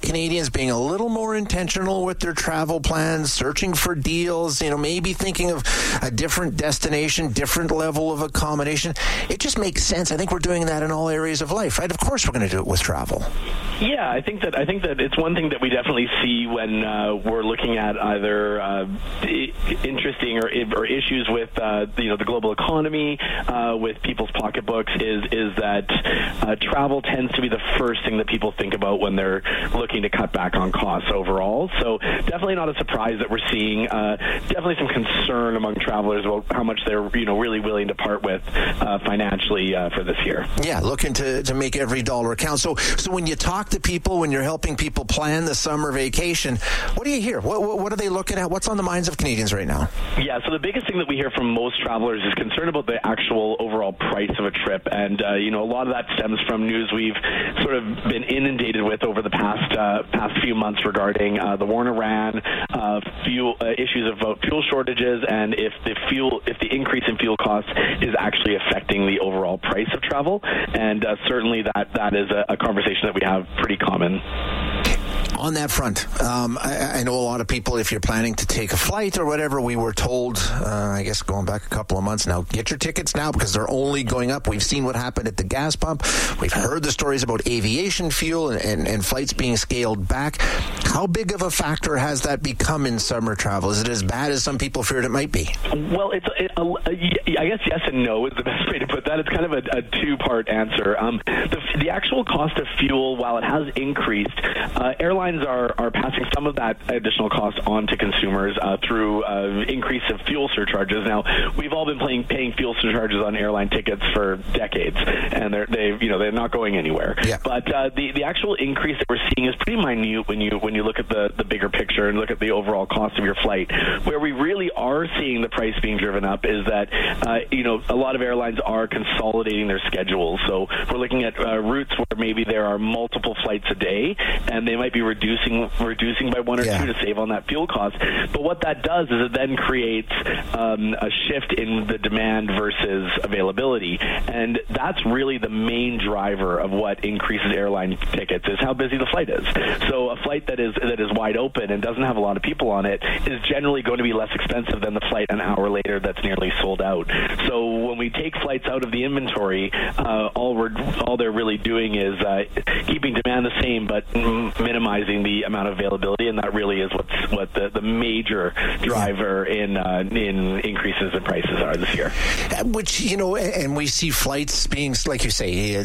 Canadians being a little more intentional with their travel plans, searching for deals, maybe thinking of a different destination, different level of accommodation. It just makes sense. I think we're doing that in all areas of life, right? Of course we're going to do it with travel. Yeah, I think that it's one thing that we definitely see when we're looking at either interesting or issues with the global economy, with people's pocketbooks, is that travel tends to be the first thing that people think about when they're looking to cut back on costs overall. So definitely not a surprise that we're seeing definitely some concern among travelers about how much they're really willing to part with financially for this year. Yeah, looking to make every dollar count. So when you talk to people, when you're helping people plan the summer vacation, what do you hear? What are they looking at? What's on the minds of Canadians right now? Yeah, so the biggest thing that we hear from most travelers is concern about the actual overall price of a trip. And, a lot of that stems from news we've sort of been inundated with over the past few months regarding the war in Iran, fuel issues about fuel shortages, and if the increase in fuel costs is actually affecting the overall price of travel. And certainly that is a conversation that we have pretty common. On that front, I know a lot of people, if you're planning to take a flight or whatever, we were told, I guess going back a couple of months now, get your tickets now because they're only going up. We've seen what happened at the gas pump. We've heard the stories about aviation fuel and flights being scaled back. How big of a factor has that become in summer travel? Is it as bad as some people feared it might be? Well, I guess yes and no is the best way to put that. It's kind of a two-part answer. The actual cost of fuel, while it has increased, airlines are passing some of that additional cost on to consumers through increase of fuel surcharges. Now, we've all been paying fuel surcharges on airline tickets for decades, and they're not going anywhere. Yeah. But the actual increase that we're seeing is pretty minute when you look at the bigger picture and look at the overall cost of your flight. Where we really are seeing the price being driven up is that a lot of airlines are consolidating their schedules. So we're looking at routes where maybe there are multiple flights a day, and they might be reducing by one or two to save on that fuel cost. But what that does is it then creates a shift in the demand versus availability, and that's really the main driver of what increases airline tickets is how busy the flight is. So a flight that is wide open and doesn't have a lot of people on it is generally going to be less expensive than the flight an hour later that's nearly sold out. So when we take flights out of the inventory, all they're really doing is keeping demand the same but minimizing the amount of availability, and that really is what the major driver in increases in prices are this year. Which, and we see flights being, like you say,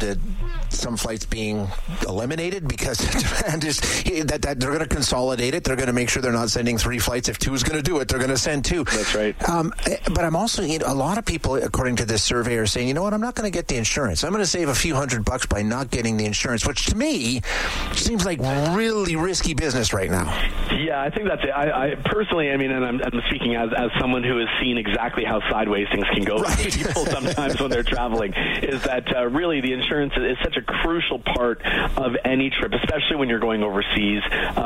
some flights being eliminated because demand is that they're going to consolidate it. They're going to make sure they're not sending 3 flights. If 2 is going to do it, they're going to send 2. That's right. But I'm also, a lot of people, according to this survey, are saying, I'm not going to get the insurance. I'm going to save a few $100 by not getting the insurance, which to me seems like really risky business right now. Yeah, I think that's it. I personally, and I'm speaking as someone who has seen exactly how sideways things can go for people sometimes when they're traveling, is that really the insurance is such a crucial part of any trip, especially when you're going overseas.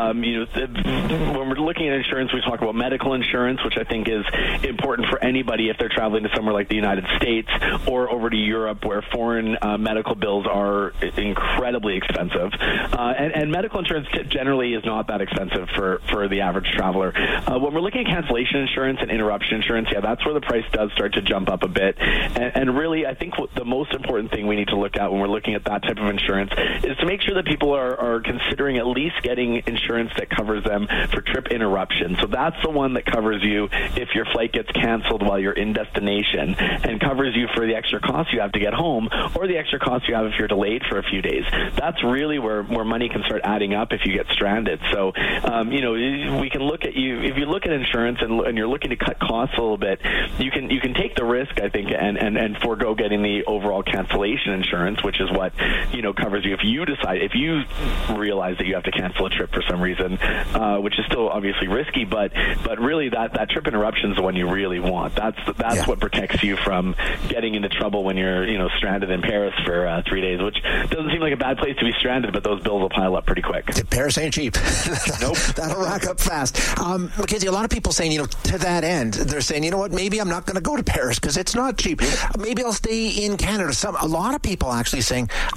When we're looking at insurance, we talk about medical insurance, which I think is important for anybody if they're traveling to somewhere like the United States or over to Europe, where foreign medical bills are incredibly expensive. And medical insurance generally is not that expensive for the average traveler. When we're looking at cancellation insurance and interruption insurance, that's where the price does start to jump up a bit. And really, I think the most important thing we need to look at when we're looking at that type of insurance is to make sure that people are considering at least getting insurance that covers them for trip interruption. So that's the one that covers you if your flight gets canceled while you're in destination, and covers you for the extra cost you have to get home or the extra cost you have if you're delayed for a few days. That's really where money can start adding up if you get stranded. So, we can look at you, if you look at insurance and you're looking to cut costs a little bit, you can take the risk, I think, and forego getting the overall cancellation insurance, which is what, covers you if you realize that you have to cancel a trip for some reason, which is still obviously risky, but really that trip interruption is the one you really want. That's what protects you from getting into trouble when you're, stranded in Paris for 3 days, which doesn't seem like a bad place to be stranded, but those bills will pile up pretty quick. Paris ain't cheap. Nope. That'll rack up fast. Mackenzie, a lot of people saying, to that end, they're saying, maybe I'm not going to go to Paris because it's not cheap. Maybe I'll stay in Canada. A lot of people actually saying,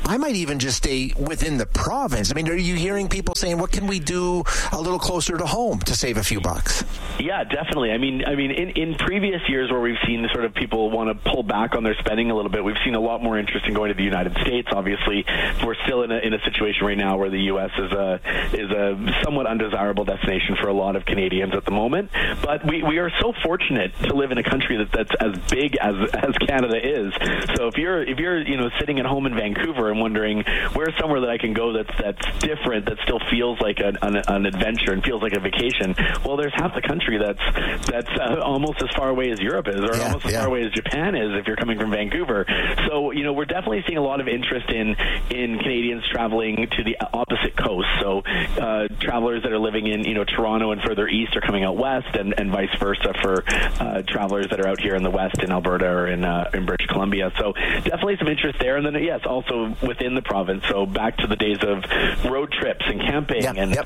I might even just stay within the province. I mean, are you hearing people saying, what can we do a little closer to home to save a few bucks? Yeah, definitely. I mean, in previous years where we've seen sort of people want to pull back on their spending a little bit, we've seen a lot more interest in going to the United States. Obviously, we're still in a situation right now where the U.S. is a somewhat undesirable destination for a lot of Canadians at the moment. But we are so fortunate to live in a country that's as big as Canada is. So if you're sitting at home in Vancouver and wondering where's somewhere that I can go that's different, that still feels like an adventure and feels like a vacation, well, there's half the country that's almost as far away as Europe is, or almost as far away as Japan is if you're coming from Vancouver. So we're definitely seeing a lot of interest in Canadians traveling to the opposite coast. So travelers that are living in Toronto and further east are coming out west, and vice versa for travelers that are out here in the west in Alberta or in British Columbia. So definitely some interest there. And then yes, also within the province. So back to the days of road trips and camping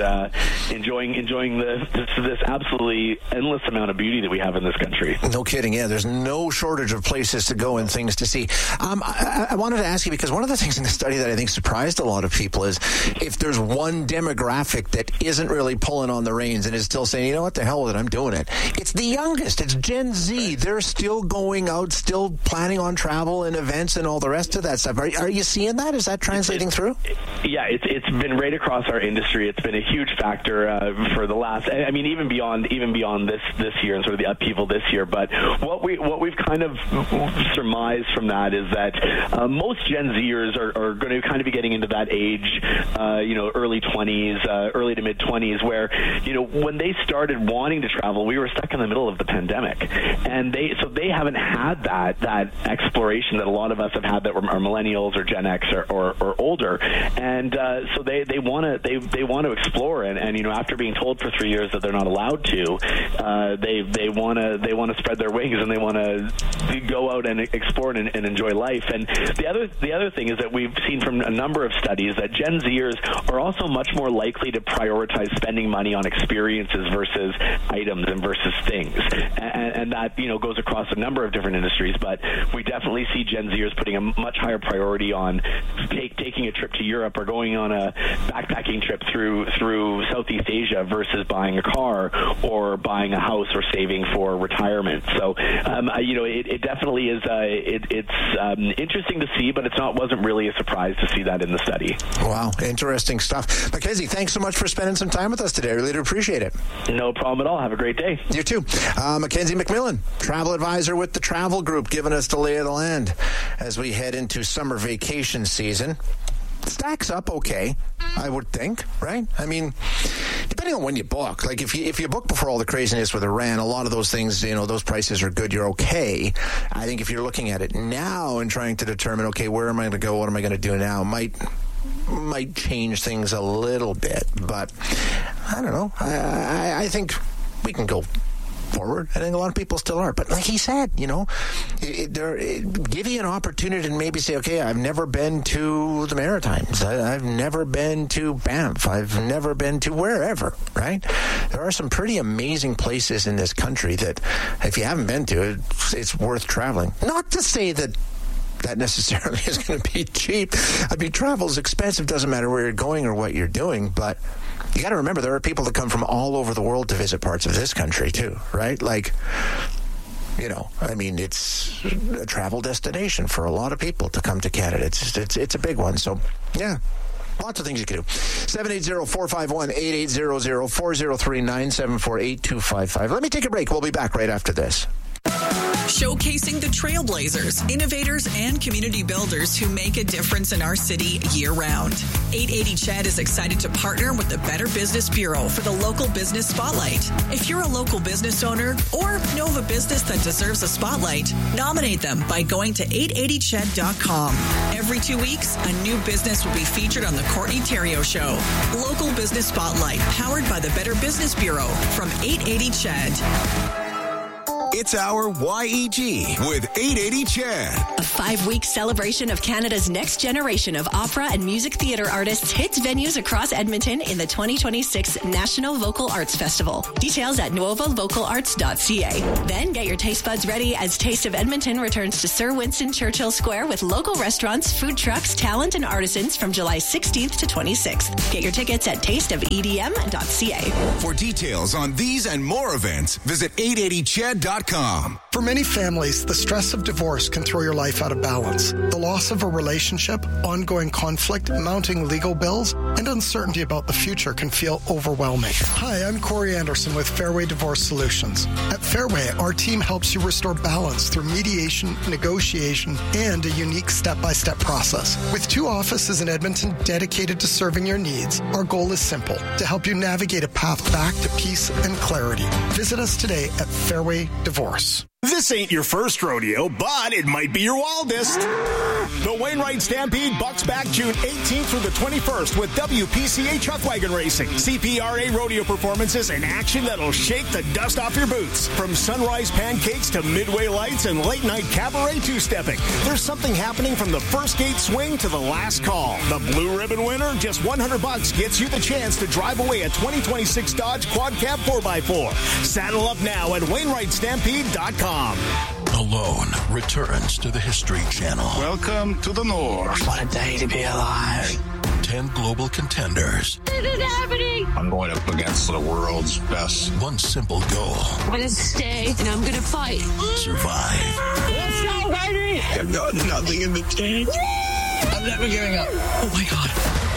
enjoying this absolutely endless amount of beauty that we have in this country. No kidding. Yeah, there's no shortage of places to go and things to see. I wanted to ask you, because one of the things in the study that I think surprised a lot of people is if there's one demographic that isn't really pulling on the reins and is still saying, you know what, the hell with it, I'm doing it. It's the youngest. It's Gen Z. They're still going out, still planning on travel and events and all the rest of that stuff. Are you seeing that? Is that translating through? Yeah, it's been right across our industry. It's been a huge factor for the last, I mean, even beyond this year and sort of the upheaval this year. But what we've kind of surmised from that is that most Gen Zers are going to kind of be getting into that age, early 20s, early to mid 20s, where when they started wanting to travel, we were stuck in the middle of the pandemic, and they haven't had that exploration that a lot of us have had that are millennials or Gen X or older, and so they want to explore, and after being told for 3 years that they're not allowed to, they want to spread their wings, and they want to go out and explore and enjoy life. And the other thing is that we've seen from a number of studies that Gen Zers are also much more likely to prioritize spending money on experiences versus items and versus things, and that goes across a number of different industries. But we definitely see Gen Zers putting a much higher priority on taking a trip to Europe or going on a backpacking trip through Southeast Asia versus buying a car or buying a house or saving for retirement. So it definitely is it's interesting to see, but wasn't really a surprise to see that in the study. Wow, interesting stuff. Mackenzie, thanks so much for spending some time with us today. I really do appreciate it. No problem at all. Have a great day. You too. Mackenzie McMillan, travel advisor with the Travel Group, giving us the lay of the land as we head into summer vacation season. Stacks up okay, I would think, right? I mean, depending on when you book. Like if you book before all the craziness with Iran, a lot of those things, those prices are good. You're okay. I think if you're looking at it now and trying to determine, okay, where am I going to go? What am I going to do now? Might change things a little bit, but I don't know. I think we can go forward. I think a lot of people still are. But like he said, give you an opportunity to maybe say, okay, I've never been to the Maritimes. I've never been to Banff. I've never been to wherever, right? There are some pretty amazing places in this country that if you haven't been to, it's worth traveling. Not to say that necessarily is going to be cheap. I mean, travel is expensive. Doesn't matter where you're going or what you're doing, but you got to remember there are people that come from all over the world to visit parts of this country too, right? Like, I mean, it's a travel destination for a lot of people to come to Canada. It's a big one. So, yeah. Lots of things you can do. 780-451-8800, 403-974-8255. Let me take a break. We'll be back right after this. Showcasing the trailblazers, innovators, and community builders who make a difference in our city year-round. 880 CHED is excited to partner with the Better Business Bureau for the Local Business Spotlight. If you're a local business owner or know of a business that deserves a spotlight, nominate them by going to 880ched.com. Every 2 weeks, a new business will be featured on the Courtney Theriault Show. Local Business Spotlight, powered by the Better Business Bureau from 880 CHED. It's our YEG with 880 Chad. A 5-week celebration of Canada's next generation of opera and music theatre artists hits venues across Edmonton in the 2026 National Vocal Arts Festival. Details at novavocalarts.ca. Then get your taste buds ready as Taste of Edmonton returns to Sir Winston Churchill Square with local restaurants, food trucks, talent, and artisans from July 16th to 26th. Get your tickets at tasteofedm.ca. For details on these and more events, visit 880chad.com. For many families, the stress of divorce can throw your life out of balance. The loss of a relationship, ongoing conflict, mounting legal bills, and uncertainty about the future can feel overwhelming. Hi, I'm Corey Anderson with Fairway Divorce Solutions. At Fairway, our team helps you restore balance through mediation, negotiation, and a unique step-by-step process. With 2 offices in Edmonton dedicated to serving your needs, our goal is simple: to help you navigate a path back to peace and clarity. Visit us today at Fairway Divorce. This ain't your first rodeo, but it might be your wildest. The Wainwright Stampede bucks back June 18th through the 21st with WPCA Chuck Wagon Racing, CPRA rodeo performances, and action that'll shake the dust off your boots. From sunrise pancakes to midway lights and late night cabaret two-stepping, there's something happening from the first gate swing to the last call. The Blue Ribbon winner, just $100 gets you the chance to drive away a 2026 Dodge Quad Cab 4x4. Saddle up now at WainwrightStampede.com. Alone returns to the History Channel. Welcome to the North. What a day to be alive. 10 global contenders. This is happening. I'm going up against the world's best. One simple goal. I'm going to stay and I'm going to fight. Survive. Let's go, baby. I've got nothing in the tank. I'm never giving up. Oh my God.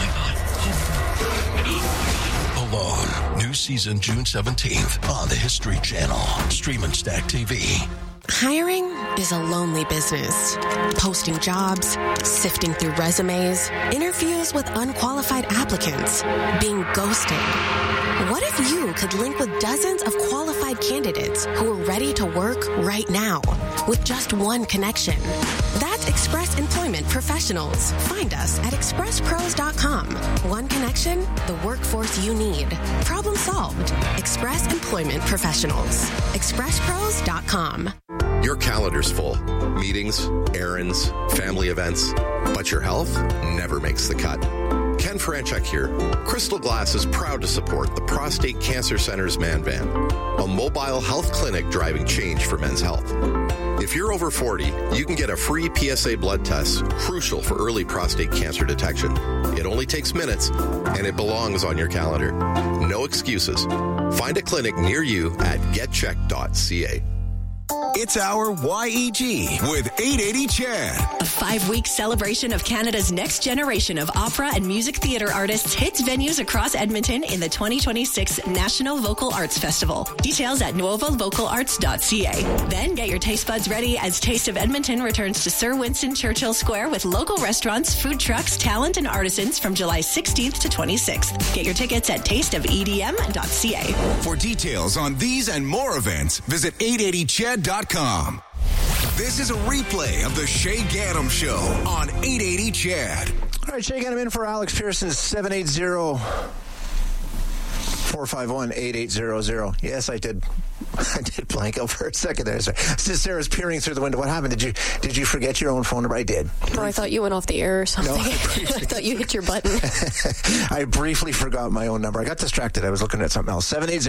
Alone. New season June 17th on the History Channel. Stream and Stack TV. Hiring is a lonely business. Posting jobs, sifting through resumes, interviews with unqualified applicants, being ghosted. What if you could link with dozens of qualified candidates who are ready to work right now with just one connection? That's Express Employment Professionals. Find us at expresspros.com. One connection, the workforce you need. Problem solved. Express Employment Professionals. expresspros.com. Your calendar's full. Meetings, errands, family events. But your health never makes the cut. Ken Franchuk here. Crystal Glass is proud to support the Prostate Cancer Center's Man Van, a mobile health clinic driving change for men's health. If you're over 40, you can get a free PSA blood test, crucial for early prostate cancer detection. It only takes minutes, and it belongs on your calendar. No excuses. Find a clinic near you at getcheck.ca. It's our YEG with 880 Chad. A 5-week celebration of Canada's next generation of opera and music theatre artists hits venues across Edmonton in the 2026 National Vocal Arts Festival. Details at novavocalarts.ca. Then get your taste buds ready as Taste of Edmonton returns to Sir Winston Churchill Square with local restaurants, food trucks, talent, and artisans from July 16th to 26th. Get your tickets at tasteofedm.ca. For details on these and more events, visit 880chad.com. This is a replay of the Shay Gaddam Show on 880 Chad. All right, Shay Gaddam in for Alex Pearson's 780-451-8800. Yes, I did blank out for a second there. Sarah's peering through the window. What happened? Did you forget your own phone number? I did. Oh, I thought you went off the air or something. No, I thought you hit your button. I briefly forgot my own number. I got distracted. I was looking at something else.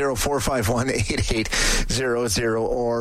780-451-8800 or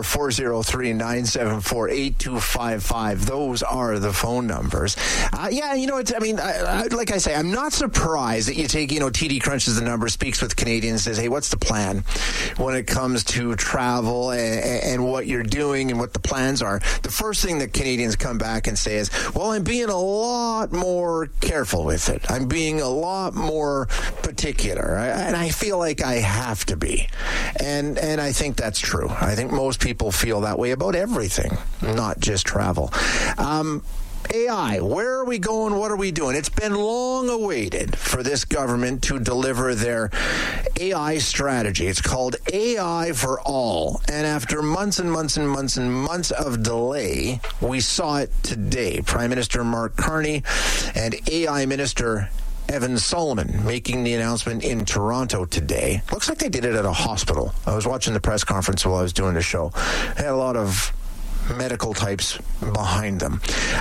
403-974-8255. Those are the phone numbers. Yeah, you know, like I say, I'm not surprised that you take, TD crunches the numbers, speaks with Canadians, says, hey, what's the plan when it comes to travel and what you're doing and what the plans are? The first thing that Canadians come back and say is, well, I'm being a lot more careful with it. I'm being a lot more particular. And I feel like I have to be. And I think that's true. I think most people feel that way about everything, not just travel. AI, where are we going? What are we doing? It's been long awaited for this government to deliver their AI strategy. It's called AI for All. And after months and months and months and months of delay, we saw it today. Prime Minister Mark Carney and AI Minister Evan Solomon making the announcement in Toronto today. Looks like they did it at a hospital. I was watching the press conference while I was doing the show. They had a lot of medical types behind them.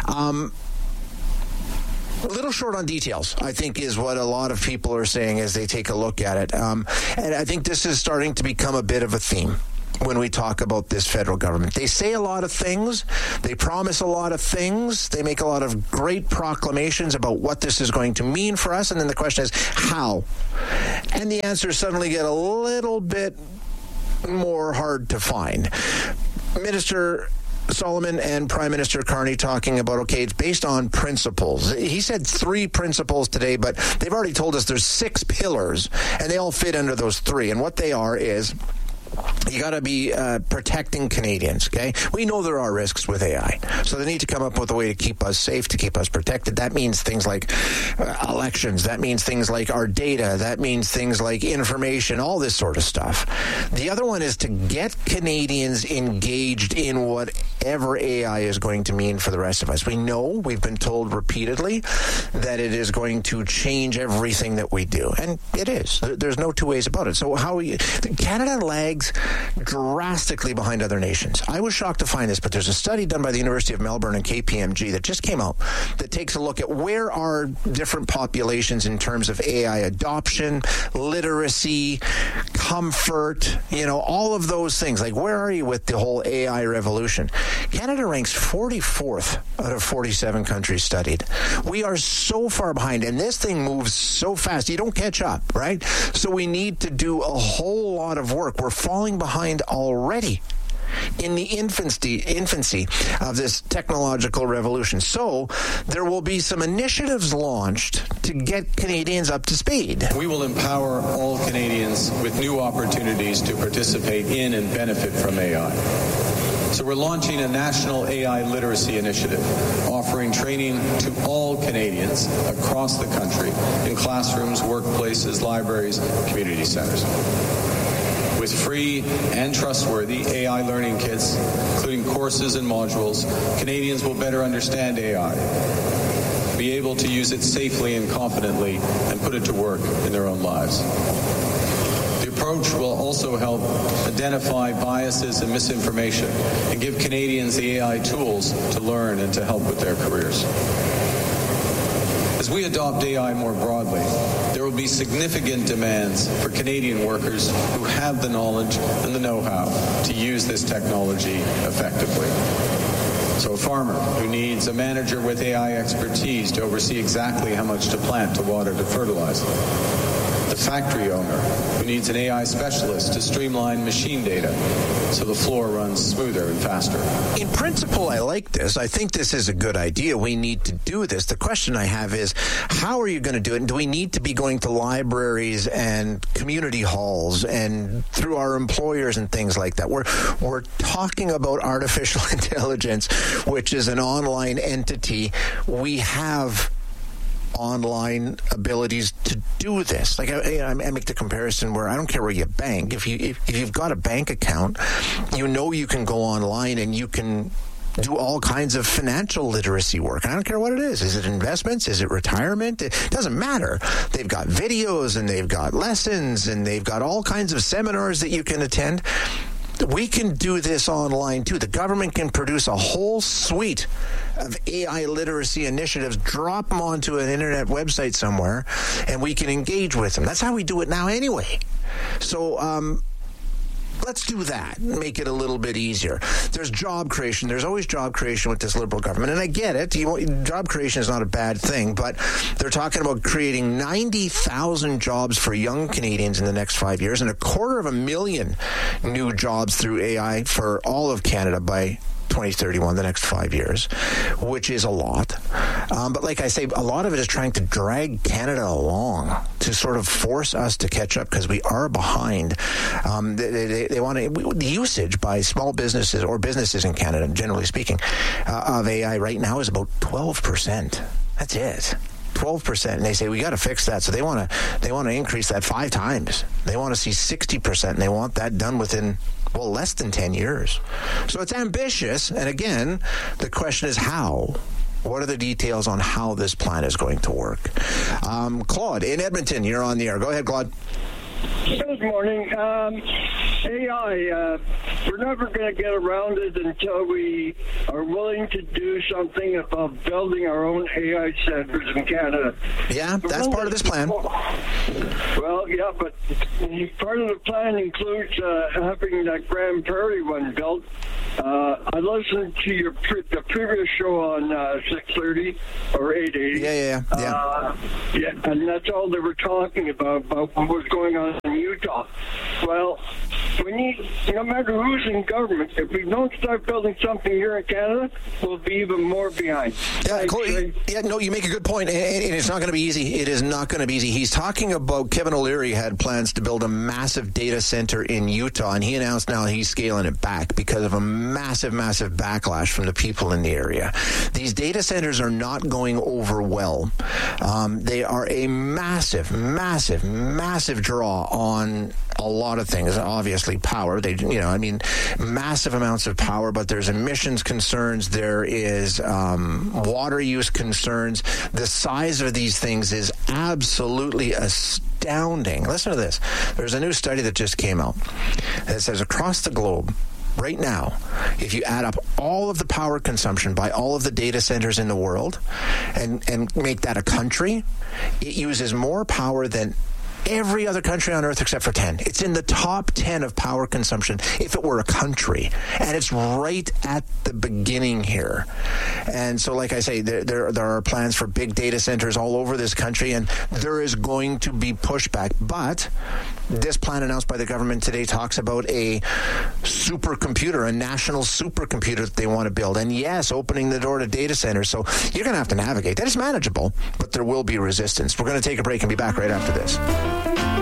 A little short on details, I think, is what a lot of people are saying as they take a look at it. And I think this is starting to become a bit of a theme when we talk about this federal government. They say a lot of things. They promise a lot of things. They make a lot of great proclamations about what this is going to mean for us. And then the question is, how? And the answers suddenly get a little bit more hard to find. Minister Solomon and Prime Minister Carney talking about, okay, it's based on principles. He said 3 principles today, but they've already told us there's 6 pillars, and they all fit under those 3. And what they are is, you got to be protecting Canadians, okay? We know there are risks with AI, so they need to come up with a way to keep us safe, to keep us protected. That means things like elections. That means things like our data. That means things like information, all this sort of stuff. The other one is to get Canadians engaged in whatever AI is going to mean for the rest of us. We know, we've been told repeatedly, that it is going to change everything that we do, and it is. There's no two ways about it. So Canada lags drastically behind other nations. I was shocked to find this, but there's a study done by the University of Melbourne and KPMG that just came out that takes a look at where are different populations in terms of AI adoption, literacy, comfort, all of those things. Like, where are you with the whole AI revolution? Canada ranks 44th out of 47 countries studied. We are so far behind, and this thing moves so fast. You don't catch up, right? So we need to do a whole lot of work. We're falling behind already in the infancy of this technological revolution. So there will be some initiatives launched to get Canadians up to speed. We will empower all Canadians with new opportunities to participate in and benefit from AI. So we're launching a national AI literacy initiative, offering training to all Canadians across the country in classrooms, workplaces, libraries, community centers. With free and trustworthy AI learning kits, including courses and modules, Canadians will better understand AI, be able to use it safely and confidently, and put it to work in their own lives. The approach will also help identify biases and misinformation and give Canadians the AI tools to learn and to help with their careers. As we adopt AI more broadly, there will be significant demands for Canadian workers who have the knowledge and the know-how to use this technology effectively. So a farmer who needs a manager with AI expertise to oversee exactly how much to plant, to water, to fertilize. The factory owner who needs an AI specialist to streamline machine data so the floor runs smoother and faster. In principle, I like this. I think this is a good idea. We need to do this. The question I have is, how are you going to do it? And do we need to be going to libraries and community halls and through our employers and things like that? We're talking about artificial intelligence, which is an online entity. We have online abilities to do this. Like I make the comparison where I don't care where you bank. If you've got a bank account, you can go online and you can do all kinds of financial literacy work. And I don't care what it is. Is it investments? Is it retirement? It doesn't matter. They've got videos and they've got lessons and they've got all kinds of seminars that you can attend. We can do this online too. The government can produce a whole suite of AI literacy initiatives, drop them onto an internet website somewhere, and we can engage with them. That's how we do it now anyway. So let's do that, make it a little bit easier. There's job creation. There's always job creation with this Liberal government, and I get it. Job creation is not a bad thing, but they're talking about creating 90,000 jobs for young Canadians in the next 5 years and 250,000 new jobs through AI for all of Canada by 2031, the next 5 years, which is a lot. But like I say, a lot of it is trying to drag Canada along to sort of force us to catch up because we are behind. They want the usage by small businesses or businesses in Canada, generally speaking, of AI right now is about 12%. That's it. 12%, and they say we got to fix that. So they want to increase that 5 times. They want to see 60%, and they want that done within less than 10 years. So it's ambitious, and again, the question is how. What are the details on how this plan is going to work? Claude in Edmonton, you're on the air. Go ahead, Claude. Good morning. AI, we're never going to get around it until we are willing to do something about building our own AI centers in Canada. Yeah, that's part of this plan. Well, yeah, but part of the plan includes having that Grand Prairie one built. I listened to the previous show on 630 or 880. Yeah, and that's all they were talking about what was going on in Utah. Well, we need, no matter who's in government, if we don't start building something here in Canada, we'll be even more behind. No, you make a good point, and it's not going to be easy. It is not going to be easy. He's talking about Kevin O'Leary had plans to build a massive data center in Utah, and he announced now he's scaling it back because of a massive backlash from the people in the area. These data centers are not going over well. They are a massive draw on a lot of things. Obviously, power. Massive amounts of power, but there's emissions concerns. There is water use concerns. The size of these things is absolutely astounding. Listen to this. There's a new study that just came out that says across the globe, right now, if you add up all of the power consumption by all of the data centers in the world and make that a country, it uses more power than every other country on Earth except for 10. It's in the top 10 of power consumption if it were a country. And it's right at the beginning here. And so, like I say, there are plans for big data centers all over this country, and there is going to be pushback. But this plan announced by the government today talks about a supercomputer, a national supercomputer that they want to build. And yes, opening the door to data centers. So you're going to have to navigate. That is manageable, but there will be resistance. We're going to take a break and be back right after this.